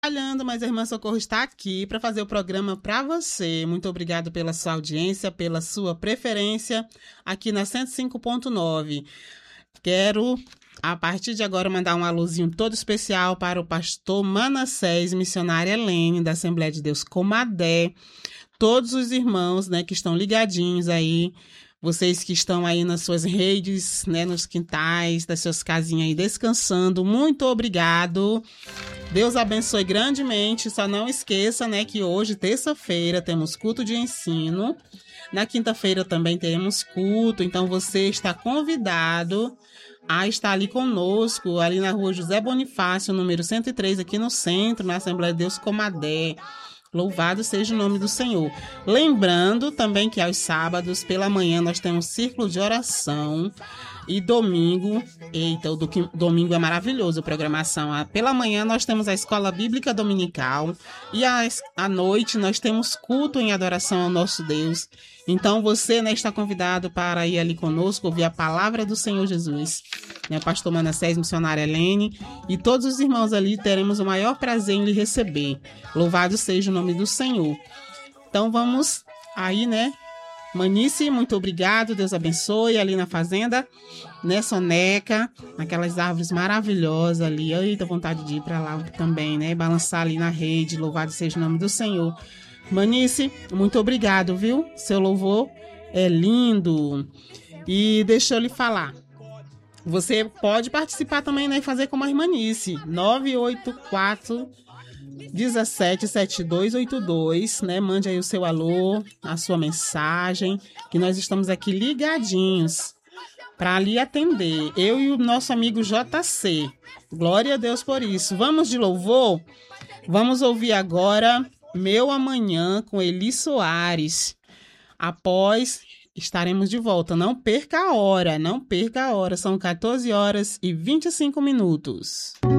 Trabalhando, mas a Irmã Socorro está aqui para fazer o programa para você. Muito obrigado pela sua audiência, pela sua preferência aqui na 105.9. Quero, a partir de agora, mandar um alôzinho todo especial para o pastor Manassés, missionária Helene, da Assembleia de Deus Comadé, todos os irmãos, né, que estão ligadinhos aí, vocês que estão aí nas suas redes, né, nos quintais das suas casinhas aí descansando, muito obrigado. Deus abençoe grandemente. Só não esqueça, né, que hoje, terça-feira, temos culto de ensino. Na quinta-feira também teremos culto, então você está convidado a estar ali conosco, ali na rua José Bonifácio, número 103, aqui no centro, na Assembleia de Deus Comadé. Louvado seja o nome do Senhor. Lembrando também que aos sábados, pela manhã, nós temos círculo de oração. E domingo, eita, domingo é maravilhoso a programação. Pela manhã nós temos a Escola Bíblica Dominical. E à noite nós temos culto em adoração ao nosso Deus. Então você, né, está convidado para ir ali conosco, ouvir a palavra do Senhor Jesus. Né, pastor Manassés, missionária Helene. E todos os irmãos ali teremos o maior prazer em lhe receber. Louvado seja o nome do Senhor. Então vamos aí, né? Manice, muito obrigado, Deus abençoe, ali na fazenda, né, Soneca, aquelas árvores maravilhosas ali, eita, vontade de ir para lá também, né, balançar ali na rede, louvado seja o nome do Senhor. Manice, muito obrigado, viu, seu louvor é lindo. E deixa eu lhe falar, você pode participar também, né, e fazer como a Irmanice, 984 177282, né? Mande aí o seu alô, a sua mensagem, que nós estamos aqui ligadinhos para lhe atender. Eu e o nosso amigo JC. Glória a Deus por isso. Vamos de louvor? Vamos ouvir agora Meu Amanhã com Eli Soares. Após estaremos de volta. Não perca a hora, não perca a hora. São 14 horas e 25 minutos.